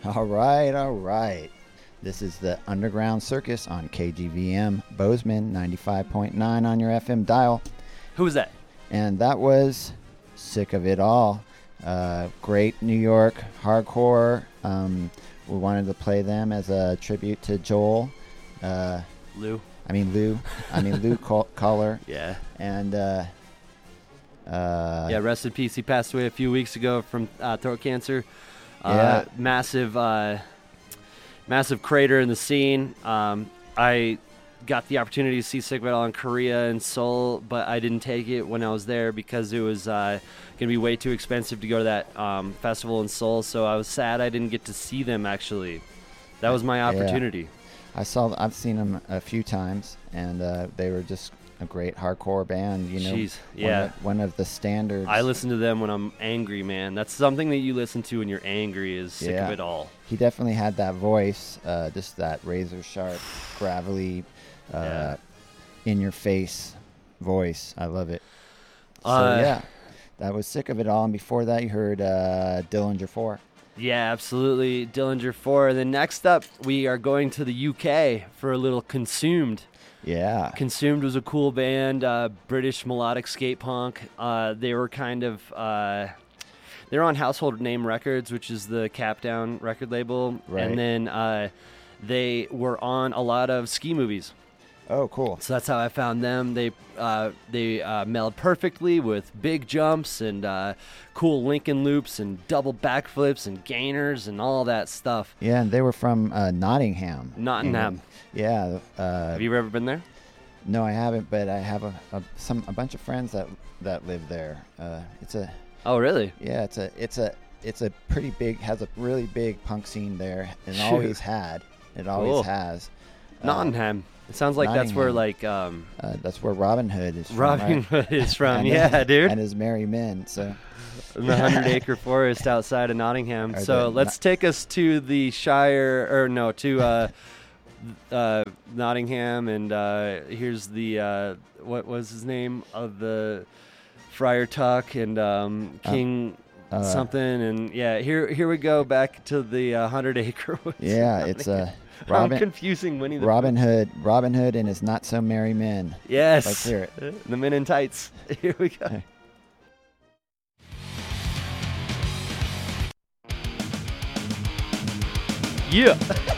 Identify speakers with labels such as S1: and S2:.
S1: All right, all right. This is the Underground Circus on KGVM Bozeman 95.9 on your FM dial.
S2: Who was that?
S1: And that was Sick of It All. Great New York hardcore. We wanted to play them as a tribute to Joel.
S2: Lou.
S1: Lou Collar.
S2: Yeah.
S1: And
S2: yeah, rest in peace. He passed away a few weeks ago from throat cancer.
S1: Yeah.
S2: Massive crater in the scene. I got the opportunity to see Sick of It All in Korea and Seoul, but I didn't take it when I was there because it was going to be way too expensive to go to that festival in Seoul. So I was sad I didn't get to see them, actually. That was my opportunity.
S1: Yeah. I've seen them a few times, and they were just a great hardcore band.
S2: Jeez, yeah.
S1: One of the standards.
S2: I listen to them when I'm angry, man. That's something that you listen to when you're angry is Sick of It All.
S1: He definitely had that voice, just that razor sharp, gravelly, in your face voice. I love it. So that was Sick of It All. And before that, you heard Dillinger 4.
S2: Yeah, absolutely. Dillinger 4. And then next up, we are going to the UK for a little Consumed.
S1: Yeah.
S2: Consumed was a cool band, British melodic skate punk. They were kind of, they were on Household Name Records, which is the Capdown record label.
S1: Right.
S2: And then they were on a lot of ski movies.
S1: Oh, cool.
S2: So that's how I found them. They meld perfectly with big jumps and cool Lincoln loops and double backflips and gainers and all that stuff.
S1: Yeah, and they were from Nottingham.
S2: Nottingham.
S1: Yeah.
S2: Have you ever been there?
S1: No, I haven't, but I have a bunch of friends that live there.
S2: Oh, really?
S1: Yeah, it's a pretty big, has a really big punk scene there, and always had. It always has.
S2: Nottingham. It sounds like that's where
S1: that's where Robin Hood is from.
S2: Robin Hood is from, dude.
S1: And his merry men. So
S2: in the 100-acre forest outside of Nottingham. So let's take us to the Shire, to Nottingham, and here's the what was his name of the Friar Tuck and King something, and here we go back to the 100-acre woods.
S1: Yeah, it's
S2: I'm confusing Winnie the
S1: Robin Hood and his not so merry men.
S2: Yes.
S1: Let's hear it.
S2: The Men in Tights. Here we go. Yeah.